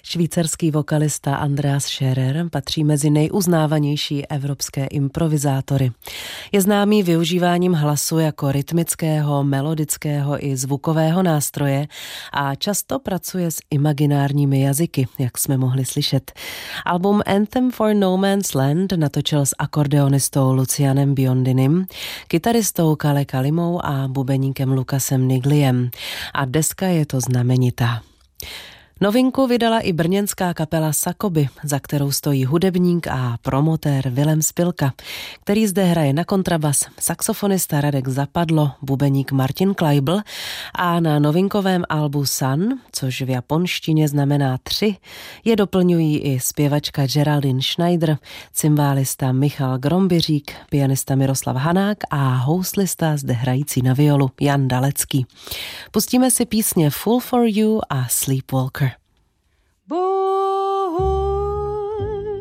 Švýcarský vokalista Andreas Scherer patří mezi nejuznávanější evropské improvizátory. Je známý využíváním hlasu jako rytmického, melodického i zvukového nástroje a často pracuje s imaginárními jazyky, jak jsme mohli slyšet. Album Anthem for No Man's Land natočil s akordeonistou Lucianem Biondinem, kytaristou Kalle Kalimou a bubeníkem Lukasem Nigliem. A deska je to znamenitá. Novinku vydala i brněnská kapela Sakoby, za kterou stojí hudebník a promotér Vilém Spilka, který zde hraje na kontrabas, saxofonista Radek Zapadlo, bubeník Martin Kleibl a na novinkovém albu Sun, což v japonštině znamená 3, je doplňují i zpěvačka Geraldine Schneider, cymbálista Michal Grombyřík, pianista Miroslav Hanák a houslista zde hrající na violu Jan Dalecký. Pustíme si písně Fool for You a Sleepwalker. Boo!